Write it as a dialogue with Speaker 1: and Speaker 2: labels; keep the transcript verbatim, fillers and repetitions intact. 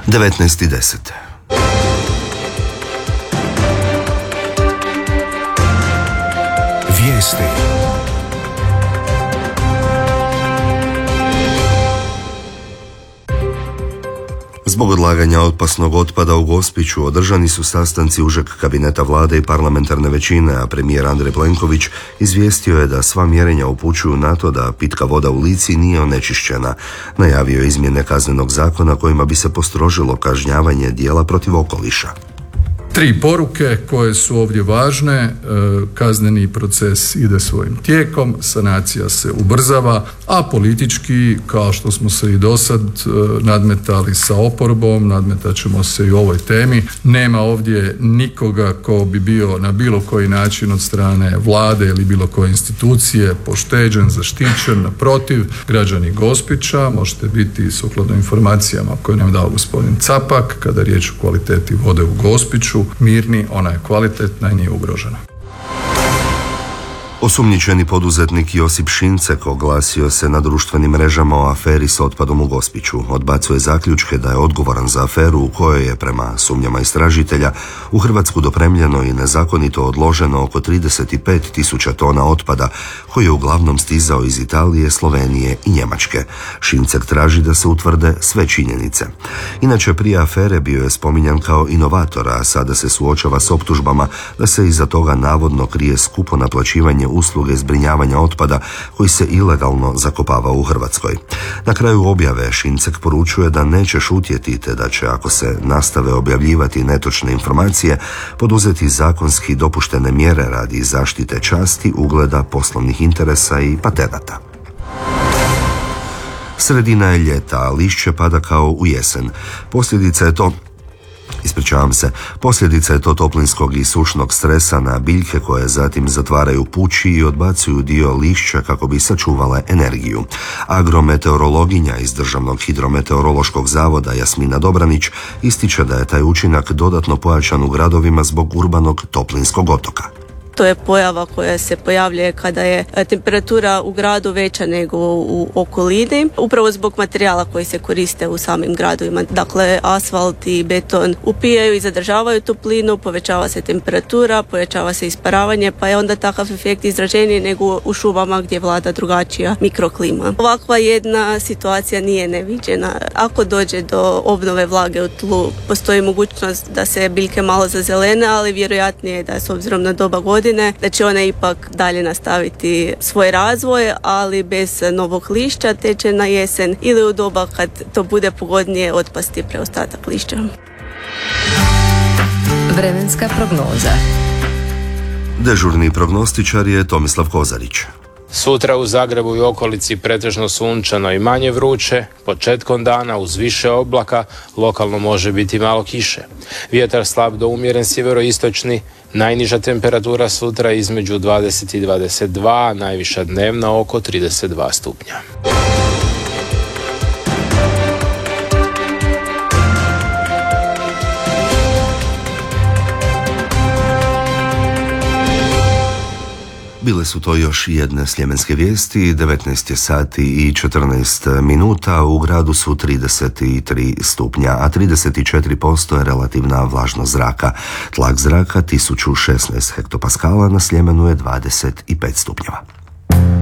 Speaker 1: devetnaest i deset.
Speaker 2: Vijesti.
Speaker 1: Zbog odlaganja opasnog otpada u Gospiću održani su sastanci užeg kabineta vlade i parlamentarne većine, a premijer Andrej Plenković izvijestio je da sva mjerenja upućuju na to da pitka voda u Lici nije onečišćena. Najavio je izmjene kaznenog zakona kojima bi se postrožilo kažnjavanje djela protiv okoliša.
Speaker 3: Tri poruke koje su ovdje važne. Kazneni proces ide svojim tijekom, sanacija se ubrzava, a politički, kao što smo se i dosad nadmetali sa oporbom, nadmetat ćemo se i u ovoj temi. Nema ovdje nikoga ko bi bio na bilo koji način od strane vlade ili bilo koje institucije pošteđen, zaštićen. Naprotiv, građani Gospića, možete biti sukladno informacijama koje nam dao gospodin Capak, kada je riječ o kvaliteti vode u Gospiću, mirni, ona je kvalitetna i nije ugrožena.
Speaker 1: Osumnjičeni poduzetnik Josip Šincek oglasio se na društvenim mrežama o aferi s otpadom u Gospiću. Odbacuje zaključke da je odgovoran za aferu u kojoj je, prema sumnjama istražitelja, u Hrvatsku dopremljeno i nezakonito odloženo oko trideset pet tisuća tona otpada, koji je uglavnom stizao iz Italije, Slovenije i Njemačke. Šincek traži da se utvrde sve činjenice. Inače, prije afere bio je spominjan kao inovator, a sada se suočava s optužbama da se iza toga navodno krije skupo naplaćivanje usluge zbrinjavanja otpada koji se ilegalno zakopava u Hrvatskoj. Na kraju objave Šincek poručuje da neće šutjeti, te da će, ako se nastave objavljivati netočne informacije, poduzeti zakonski dopuštene mjere radi zaštite časti, ugleda, poslovnih interesa i patenata. Sredina je ljeta, a lišće pada kao u jesen. Posljedica je to Ispričavam se, posljedica je to toplinskog i sušnog stresa na biljke koje zatim zatvaraju pući i odbacuju dio lišća kako bi sačuvale energiju. Agrometeorologinja iz Državnog hidrometeorološkog zavoda Jasmina Dobranić ističe da je taj učinak dodatno pojačan u gradovima zbog urbanog toplinskog otoka.
Speaker 4: To je pojava koja se pojavljuje kada je temperatura u gradu veća nego u okolini, upravo zbog materijala koji se koriste u samim gradovima. Dakle, asfalt i beton upijaju i zadržavaju toplinu, povećava se temperatura, povećava se isparavanje, pa je onda takav efekt izraženiji nego u šumama gdje vlada drugačija mikroklima. Ovakva jedna situacija nije neviđena. Ako dođe do obnove vlage u tlu, postoji mogućnost da se biljke malo zazelene, ali vjerojatnije je da s obzirom na doba godine da će one ipak dalje nastaviti svoj razvoj, ali bez novog lišća, te će na jesen ili u doba kad to bude pogodnije otpasti preostatak lišća.
Speaker 2: Vremenska prognoza.
Speaker 1: Dežurni prognostičar je Tomislav Kozarić.
Speaker 5: Sutra u Zagrebu i okolici pretežno sunčano i manje vruće, početkom dana uz više oblaka lokalno može biti malo kiše. Vjetar slab do umjeren sjeveroistočni, najniža temperatura sutra između dvadeset i dvadeset dva, najviša dnevna oko trideset dva stupnja.
Speaker 1: Bile su to još jedne sljemenske vijesti. devetnaest je sati i četrnaest minuta, u gradu su trideset tri stupnja, a trideset četiri posto je relativna vlažnost zraka. Tlak zraka tisuću šesnaest hektopaskala, na Sljemenu je dvadeset pet stupnjeva.